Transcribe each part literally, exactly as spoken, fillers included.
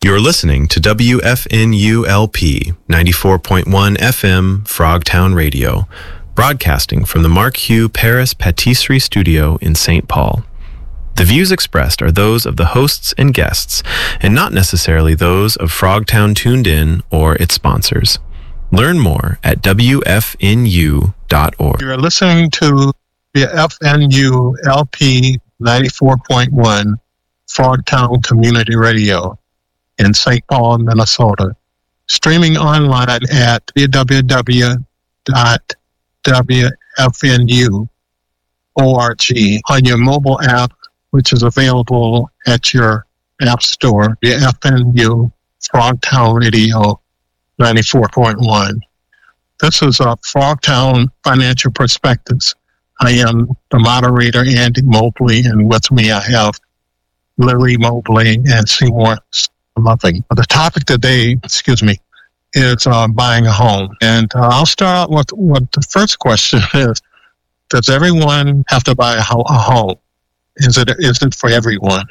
You're listening to W F N U L P ninety-four point one F M Frogtown Radio, broadcasting from the Mark Hugh Paris Patisserie Studio in Saint Paul. The views expressed are those of the hosts and guests, and not necessarily those of Frogtown Tuned In or its sponsors. Learn more at W F N U dot org. You're listening to the F N U L P ninety-four point one Frogtown Community Radio in Saint Paul, Minnesota. Streaming online at w w w dot w f n u dot org on your mobile app, which is available at your app store, the F N U Frogtown Radio ninety-four point one. This is a Frogtown Financial Perspectives. I am the moderator, Andy Mobley, and with me I have Larry Mobley and Seymour Loving. The topic today, excuse me, is uh, buying a home. And uh, I'll start out with what the first question is. Does everyone have to buy a, ho- a home? Is it is it for everyone?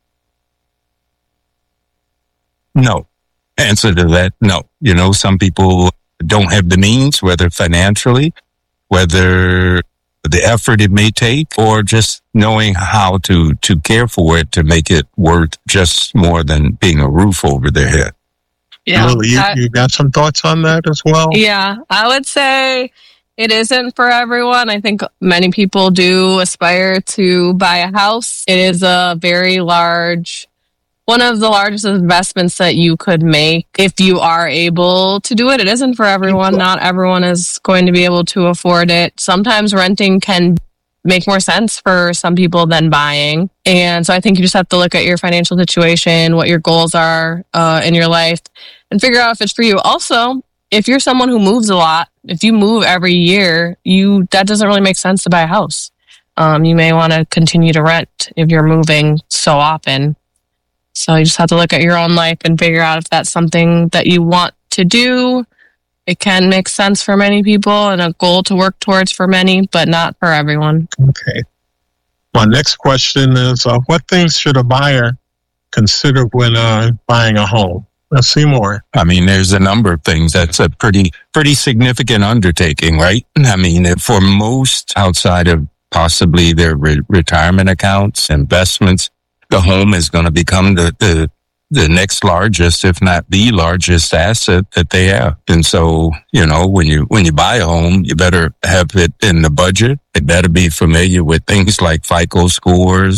No. Answer to that, no. You know, some people don't have the means, whether financially, whether the effort it may take, or just knowing how to, to care for it to make it worth just more than being a roof over their head. Yeah, Lily, you, I, you got some thoughts on that as well? Yeah, I would say it isn't for everyone. I think many people do aspire to buy a house. It is a very large, one of the largest investments that you could make if you are able to do it. It isn't for everyone. Not everyone is going to be able to afford it. Sometimes renting can make more sense for some people than buying. And so I think you just have to look at your financial situation, what your goals are uh, in your life, and figure out if it's for you. Also, if you're someone who moves a lot, if you move every year, you that doesn't really make sense to buy a house. Um, you may want to continue to rent if you're moving so often. So you just have to look at your own life and figure out if that's something that you want to do. It can make sense for many people and a goal to work towards for many, but not for everyone. Okay. My next question is, uh, what things should a buyer consider when uh, buying a home? Let's see more. I mean, there's a number of things. That's a pretty, pretty significant undertaking, right? I mean, for most outside of possibly their re- retirement accounts, investments, the home is going to become the, the the next largest, if not the largest asset that they have. And so, you know, when you when you buy a home, you better have it in the budget. It better be familiar with things like FICO scores.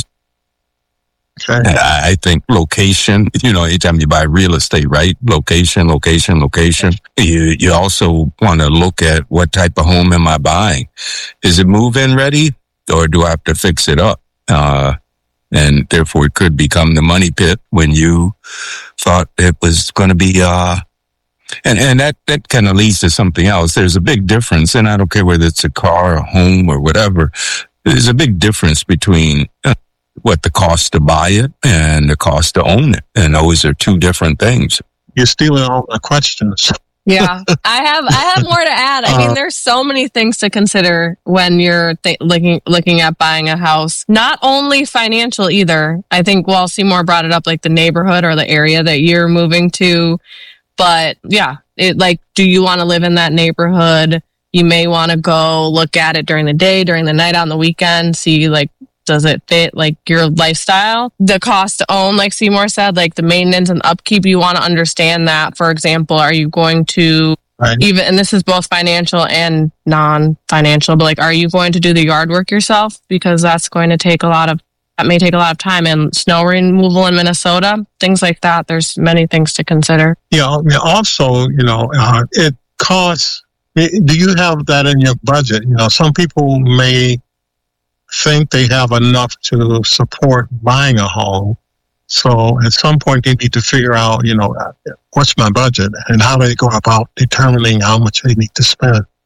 Okay. I, I think location, you know, anytime you buy real estate, right? Location, location, location. You you also want to look at what type of home am I buying? Is it move-in ready, or do I have to fix it up? Uh And therefore, it could become the money pit when you thought it was going to be, uh, and, and that, that kind of leads to something else. There's a big difference, and I don't care whether it's a car, a home, or whatever. There's a big difference between uh, what the cost to buy it and the cost to own it. And those are two different things. You're stealing all my questions. Yeah, I have I have more to add. I mean, there's so many things to consider when you're th- looking looking at buying a house. Not only financial either. I think, well, Seymour brought it up, like the neighborhood or the area that you're moving to. But yeah, it like, do you want to live in that neighborhood? You may want to go look at it during the day, during the night, on the weekend, see like, does it fit like your lifestyle? The cost to own, like Seymour said, like the maintenance and upkeep, you want to understand that. For example, are you going to right. even, and this is both financial and non-financial, but like, are you going to do the yard work yourself? Because that's going to take a lot of, that may take a lot of time, and snow removal in Minnesota, things like that. There's many things to consider. Yeah. Also, you know, uh, it costs, do you have that in your budget? You know, some people may think they have enough to support buying a home. So at some point they need to figure out, you know, what's my budget and how do they go about determining how much they need to spend.